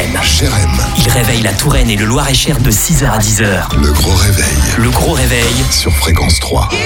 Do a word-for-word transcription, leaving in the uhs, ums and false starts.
M. Cher M. Il réveille la Touraine et le Loir-et-Cher de six heures à dix heures. Le gros réveil. Le gros réveil Sur Fréquence trois.